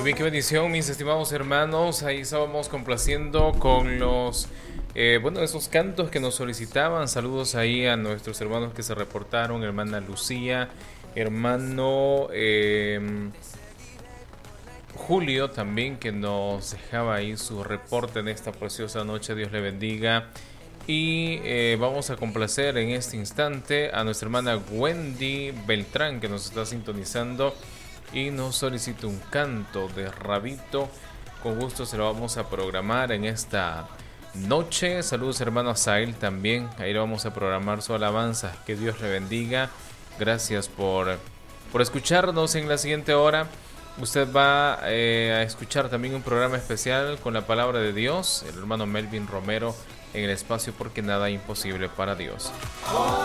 bien, qué bendición, mis estimados hermanos. Ahí estábamos complaciendo con los, esos cantos que nos solicitaban. Saludos ahí a nuestros hermanos que se reportaron, hermana Lucía, hermano Julio también, que nos dejaba ahí su reporte en esta preciosa noche. Dios le bendiga. Y vamos a complacer en este instante a nuestra hermana Wendy Beltrán, que nos está sintonizando y nos solicita un canto de Rabito. Con gusto se lo vamos a programar en esta noche. Saludos hermano Asael también. Ahí lo vamos a programar su alabanza. Que Dios le bendiga. Gracias por escucharnos. En la siguiente hora usted va a escuchar también un programa especial con la palabra de Dios. El hermano Melvin Romero en el espacio Porque Nada Imposible para Dios.